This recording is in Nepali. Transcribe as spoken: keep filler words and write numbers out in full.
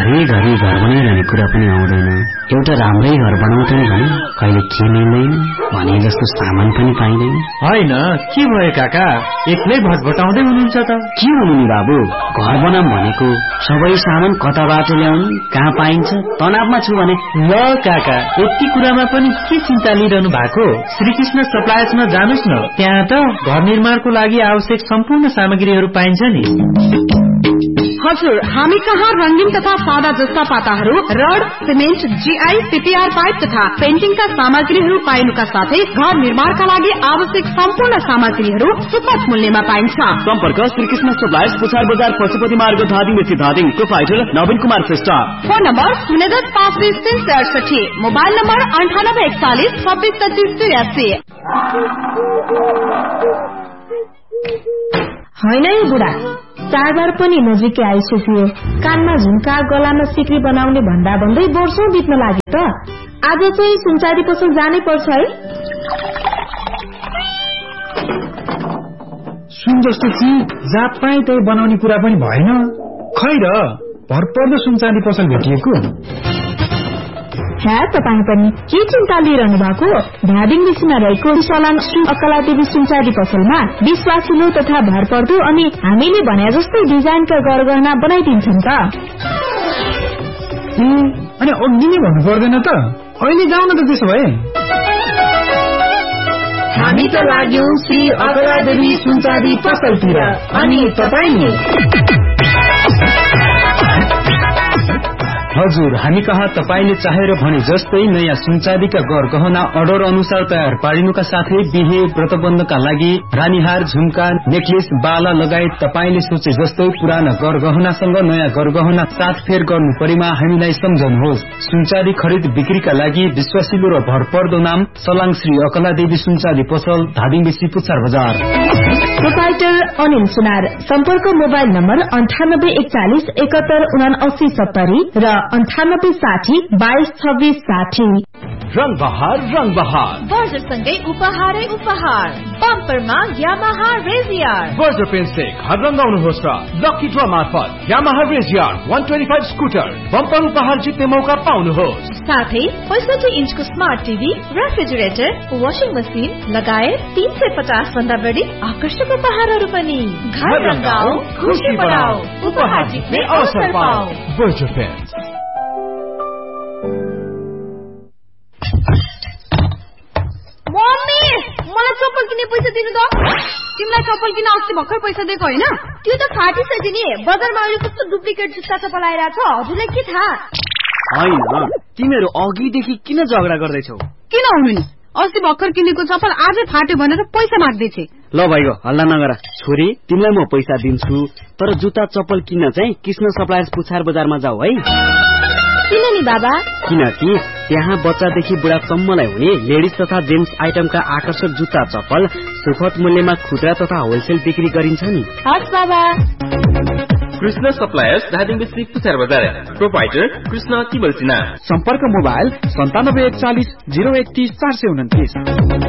घरै घरै घर बनाइरहने कुरा पनि आउँदैन। एउटा राम्रै घर बनाउँछन् भने कहिले के मिल्दैन भने जस्तो सामान पनि पाइँदैन। होइन के भयो काका, एक्लै भटभटाउँदै हुनुहुन्छ त? के हुनु नि बाबु, घर बनाऊँ भनेको सबै सामान कताबाट ल्याउने, कहाँ पाइन्छ, तनावमा छु भने। ल काका, यति कुरामा पनि के चिन्ता लिइरहनु भएको? श्रीकृष्ण सप्लायर्समा जानुस् न, त्यहाँ त घर निर्माणको लागि आवश्यक सम्पूर्ण सामग्रीहरू पाइन्छ नि। हजुर, हामी कहाँ रंगीन तथा सादा जस्ता पाताहरू, rod, cement, GI, CPR pipe तथा पेन्टिङका सामग्रीहरू पाइनुका साथै घर निर्माणका लागि आवश्यक सम्पूर्ण सामग्रीहरू सुपथ मूल्यमा पाइन्छ। सम्पर्क श्रीकृष्ण सप्लायर्स, पुछार बजार, पशुपति मार्ग, धादिङ बेसी धादिङ। प्रोपाइटर नवीन कुमार श्रेष्ठ। फोन नम्बर शून्य दस पाँच बिस तीन सय अडसठी। मोबाइल नम्बर अन्ठानब्बे एकचालिस छब्बिस पच्चिस तिरासी। होइन है बुढा, चाडबाड पनि नजिकै आइसक्यो। कानमा झुम्का, गलामा सिक्री बनाउने भन्दा भन्दै वर्षौं बित्न लाग्यो त। आज चाहिँ सुनचाँदी पसल जानै पर्छ है। सुन जस्तो चिज जहाँ पाए त्यही बनाउने कुरा पनि भएन। खै र भरपर्दो सुनचाँदी पसल भेटिएको। है तपाईँ पनि के चिन्ता लिइरहनु भएको? धादिङ बेसीमा रहेको सलाङ श्री अकलादेवी सुनचाँदी पसलमा विश्वासिलो तथा भरपर्दो अनि हामीले भने जस्तै डिजाइनका गरगहना बनाइदिन्छन् त। अनि अघि नै भन्नु पर्दैन त? अहिले जाउँ न त त्यसो भए। हामी त लाग्यौं श्री अकलादेवी सुनचाँदी पसलतिर, अनि तपाईँ? हजुर, हामी कहाँ तपाईले चाहेर भने जस्तै नयाँ सुनचाँदीका गरगहना अर्डर अनुसार तयार पारिनुका साथै बिहे व्रतबन्धका लागि रानीहार, झुम्का, नेकलेस, बाला लगायत तपाईले सोचे जस्तै पुराना गरगहनासँग नयाँ गरगहना साथफेर गर्नु परेमा हामीलाई सम्झनुहोस्। सुनचाँदी खरिद बिक्रीका लागि विश्वासिलो र भरपर्दो नाम सलाङ श्री अकलादेवी सुनचाँदी पसल, धादिङ बेसी, पुछार बजार। प्रोपाइटर अनिल सुनार। सम्पर्क मोबाइल नम्बर अन्ठानब्बे एकचालिस एकहत्तर उनासी सत्तरी र अन्ठानब्बे साठी बाइस छब्बीस साठी। रंग बहार रंग बहार बर्जरसँगै उपहारै उपहार। बम्परमा यामाहा रेजियर। बर्जर पेन से घर रंगाउनुहोस् र लकी ड्र मार्फत यामाहा रेजियर एक सौ पच्चीस स्कुटर बम्पर उपहार जित्ने मौका पाउनुहोस्। साथै पैंसठी इन्चको smart TV, refrigerator, washing machine लगायत तीन सय पचास भन्दा बढी आकर्षक उपहारहरू पनि। घर रंगाऊ, खुशी बढाऊ, उपहार जित्ने अवसर पाऊ। Berger pain. मम्मी, मलाई चप्पल किन्ने पैसा दिनु त। तिमीलाई चप्पल किन्न अस्ति भर्खर पैसा दिएको होइन? त्यो त फाटिसक्यो नि। बजारमा अहिले कस्तो डुप्लिकेट जुत्ता चप्पल आइरहेको छ, हजुरलाई के थाहा? होइन, तिमीहरू अघिदेखि किन झगडा गर्दैछौ? किन हुनु नि, अस्ति भर्खर किनेको चप्पल आजै फाट्यो भनेर पैसा माग्दैछ। ल भाइको हल्ला नगर। छोरी, तिमीलाई म पैसा दिन्छु, तर जुत्ता चप्पल किन्न चाहिँ कृष्ण सप्लायर्स पुछार बजारमा जाऊ है। किन नि बाबा? किनकि त्यहाँ बच्चादेखि बुढासम्मलाई हुने लेडिज तथा जेन्ट्स आइटमका आकर्षक जुत्ता चप्पल सुपथ मूल्यमा खुद्रा तथा होलसेल बिक्री गरिन्छ नि। हस् बाबा। कृष्ण सप्लायर्स, धादिङ बेसी, पुछार बजार। प्रोपाइटर कृष्ण तिमल सिन्हा। सम्पर्क मोबाइल सन्तानब्बे एकचालिस जीरो एकतीस चार सय उन्तिस।